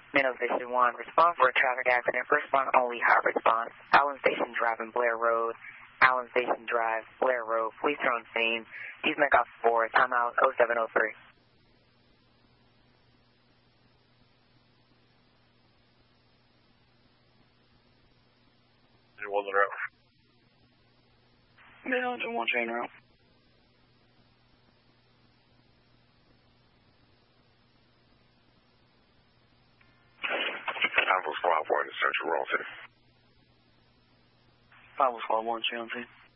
Minnow Station 1, respond for a traffic accident. Respond only, hot response. Allen Station Drive and Blair Road. Allen Station Drive, Blair Road. Police are on scene. These make off 4. Time out 0703. It wasn't route. Yeah, 1 chain route. Squad 1 in Central Royalty. 5 Squad 1, chain on scene.